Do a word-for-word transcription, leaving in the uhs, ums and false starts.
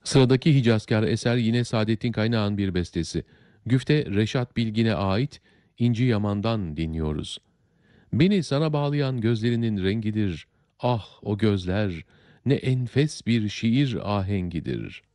Sıradaki Hicazkar eser yine Saadettin Kaynağ'ın bir bestesi. Güfte Reşat Bilgin'e ait İnci Yaman'dan dinliyoruz. Beni sana bağlayan gözlerinin rengidir. Ah o gözler ne enfes bir şiir ahengidir.